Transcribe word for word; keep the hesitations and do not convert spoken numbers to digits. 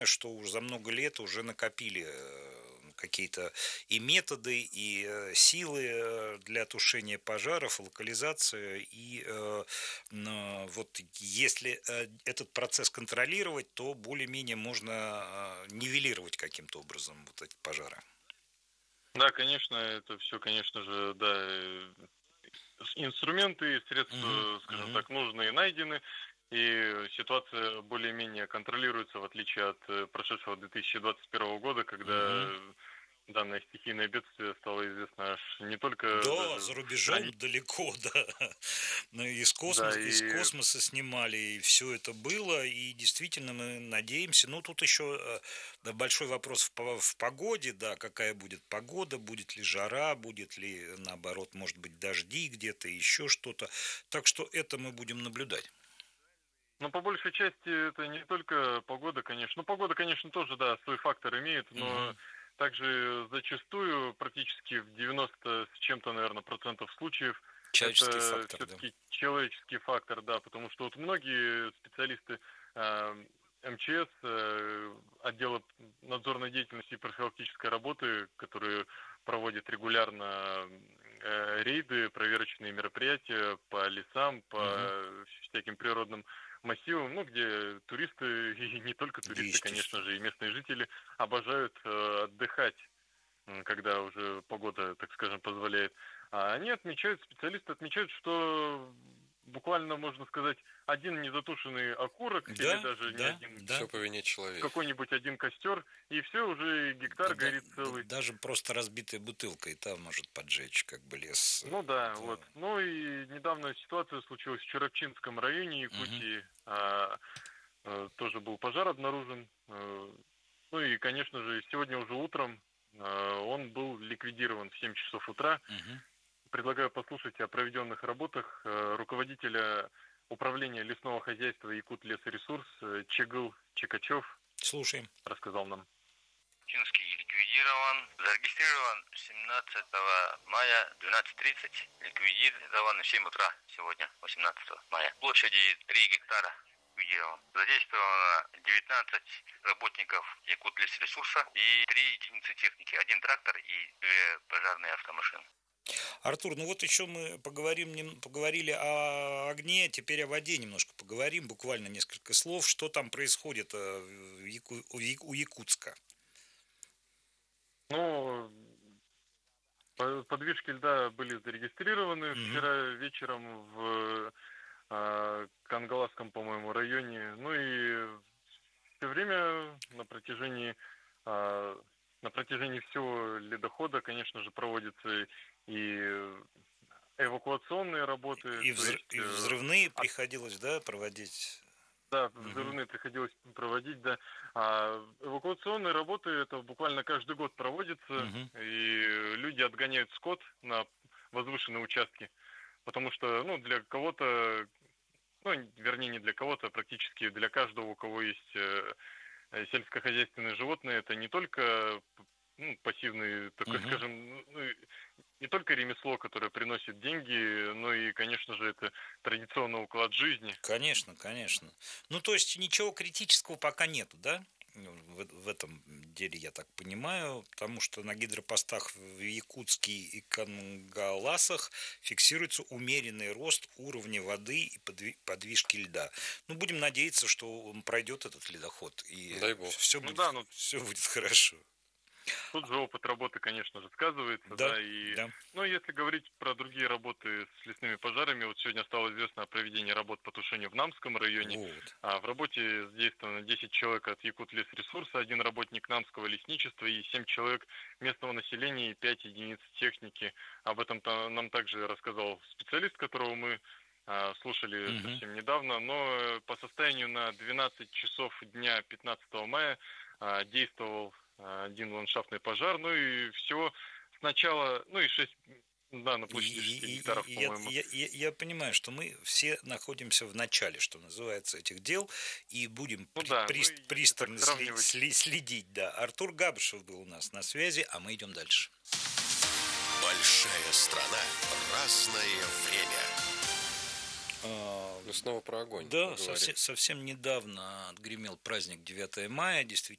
что уже за много лет уже накопили э, какие-то и методы, и э, силы э, для тушения пожаров, локализацию. И э, н- вот если э, этот процесс контролировать, то более-менее можно э, нивелировать каким-то образом вот эти пожары. Да, конечно, это все, конечно же, да, э, с инструменты, Мгм, средства, скажем мгм. так, нужные найдены, и ситуация более-менее контролируется, в отличие от э, прошедшего две тысячи двадцать первого года, Мгм. когда данное стихийное бедствие стало известно аж не только Да, даже за в рубежом стране, далеко, да. Ну, из да, космоса, из и космоса снимали, и все это было, и действительно мы надеемся. Ну, тут еще э, да, большой вопрос в, по- в погоде, да, какая будет погода, будет ли жара, будет ли, наоборот, может быть, дожди где-то, еще что-то. Так что это мы будем наблюдать. ну, по большей части это не только погода, конечно. Ну, погода, конечно, тоже, да, свой фактор имеет, но Мгм. также зачастую, практически в девяноста с чем-то, наверное, процентов случаев, Человеческий это фактор, да. все-таки человеческий фактор, да, потому что вот многие специалисты э, МЧС, э, отдела надзорной деятельности и профилактической работы, которые проводят регулярно э, рейды, проверочные мероприятия по лесам, Мгм. по всяким природным массивам, ну, где туристы, и не только туристы, конечно Естественно. же, и местные жители обожают э, отдыхать, м, когда уже погода, так скажем, позволяет. А они отмечают, специалисты отмечают, что буквально, можно сказать, один незатушенный окурок или Да, даже не да, один, да. Все по вине человека. какой-нибудь один костер, и все, уже Да, гектар да, горит да, целый. даже просто разбитая бутылка и та может поджечь как бы лес. Ну э, да, Да. вот. Ну и недавно ситуация случилась в Черепчинском районе Мгм. Якутии. А, э, тоже был пожар обнаружен. Э, Ну и, конечно же, сегодня уже утром э, он был ликвидирован в семь часов утра. Мгм. Предлагаю послушать о проведенных работах э, руководителя управления лесного хозяйства Якут Лесоресурс э, Чегыл Чекачев Слушаем. рассказал нам. Чинский ликвидирован, зарегистрирован семнадцатого мая двенадцать тридцать, ликвидирован в семь утра сегодня, восемнадцатого мая. Площади три гектара ликвидирован. Задействовано девятнадцать работников Якутлесресурса и три единицы техники, один трактор и две пожарные автомашины. Артур, ну вот еще мы поговорим, нем- поговорили о огне, теперь о воде немножко поговорим, буквально несколько слов, что там происходит э, в Яку- у Я- у Якутска. Ну, по- подвижки льда были зарегистрированы Мгм. вчера вечером в э, Кангаласском, по-моему, районе. Ну и все время на протяжении э, на протяжении всего ледохода, конечно же, проводятся и эвакуационные работы, И, то взрыв- есть и э, взрывные от- приходилось, да, проводить? да, Мгм. взрывные приходилось проводить, да. А эвакуационные работы это буквально каждый год проводятся, Мгм. и люди отгоняют скот на возвышенные участки, потому что, ну, для кого-то, ну, вернее, не для кого-то, а практически для каждого, у кого есть э, э, сельскохозяйственные животные, это не только ну, пассивный, такой, Мгм. скажем, ну, и не только ремесло, которое приносит деньги, но и, конечно же, это традиционный уклад жизни. Конечно, конечно. Ну, то есть ничего критического пока нету, да? Ну, В, в этом деле, я так понимаю, потому что на гидропостах в Якутске и Кангаласах фиксируется умеренный рост уровня воды и подви- подвижки льда. Ну, будем надеяться, что он пройдет этот ледоход, и Дай бог. все Ну будет, да, ну все будет хорошо. тут же опыт работы, конечно же, сказывается, Да, да, и, да. ну, если говорить про другие работы с лесными пожарами, вот сегодня стало известно о проведении работ по тушению в Намском районе, Вот. а в работе задействовано десять человек от Якутлесресурса, один работник Намского лесничества и семь человек местного населения и пять единиц техники. Об этом нам также рассказал специалист, которого мы а, слушали Мгм. совсем недавно, но э, по состоянию на двенадцать часов дня пятнадцатого мая а, действовал а, один ландшафтный пожар, ну и всего сначала, ну и шесть, да, на И, площади шести и- гектаров, и- и я, по-моему. я- я- я понимаю, что мы все находимся в начале, что называется, этих дел, и будем Ну при- да, ну и прист- если так пристально сли- сравнивать. сли- следить. Да. Артур Габышев был у нас на связи, а мы идем дальше. Большая страна, разное время. А, Мы снова про огонь Да, поговорим. совсем, совсем недавно отгремел праздник девятого мая, действительно.